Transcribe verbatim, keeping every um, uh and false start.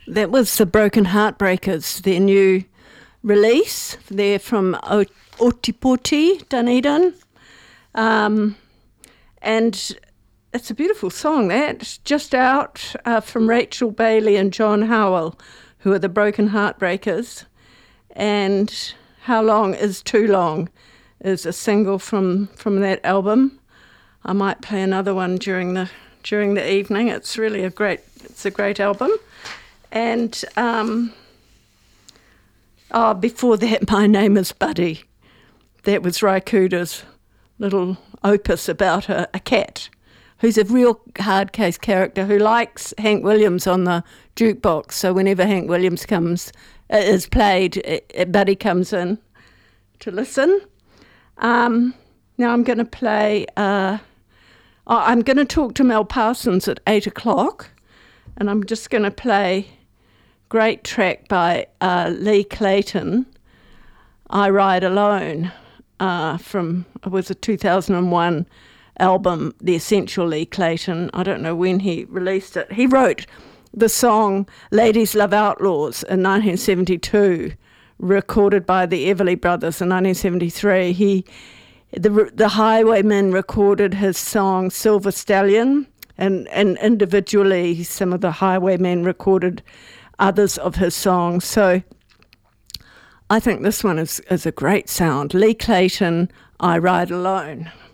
That was the Broken Heartbreakers, their new release. They're from o- Otipoti, Dunedin. Um, and it's a beautiful song, that. It's just out uh, from Rachel Bailey and John Howell, who are the Broken Heartbreakers. And How Long Is Too Long is a single from, from that album. I might play another one during the during the evening. It's really a great it's a great album. And um, oh, before that, My Name Is Buddy. That was Rai Kuda's little opus about a, a cat who's a real hard case character who likes Hank Williams on the jukebox. So whenever Hank Williams comes uh, is played, uh, Buddy comes in to listen. Um, now I'm going to play. Uh, oh, I'm going to talk to Mel Parsons at eight o'clock, and I'm just going to play great track by uh, Lee Clayton, I Ride Alone, uh, from, it was a two thousand one album, The Essential Lee Clayton. I don't know when he released it. He wrote the song Ladies Love Outlaws in nineteen seventy-two, recorded by the Everly Brothers in nineteen seventy-three. He, the, the Highwaymen recorded his song Silver Stallion, and, and individually some of the Highwaymen recorded others of his songs. So I think this one is, is a great sound. Lee Clayton, I Ride Alone.